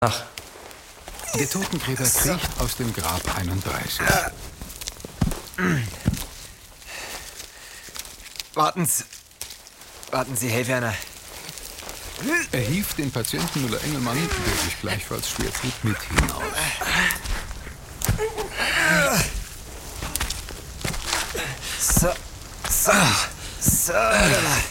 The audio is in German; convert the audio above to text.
Ach, Der Totengräber kriecht aus dem Grab 31. Warten Sie, Herr Werner. Er hieft den Patienten Müller-Engelmann, der sich gleichfalls schwer tut, mit hinaus. So.